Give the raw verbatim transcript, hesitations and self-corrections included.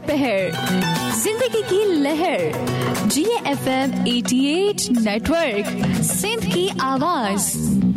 दोपहर, जिंदगी की लहर, जी एफ एम अठासी नेटवर्क, सिंध की आवाज।